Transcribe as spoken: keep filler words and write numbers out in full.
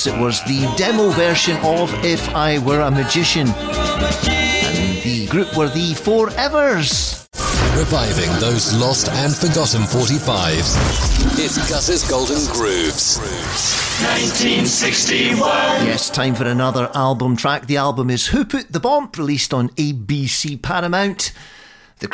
course, it was the demo version of If I Were a Magician. And the group were the Forevers. Reviving those lost and forgotten forty-fives. It's Gus's Golden Grooves. nineteen sixty-one. Yes, time for another album track. The album is Who Put the Bomb, released on A B C Paramount.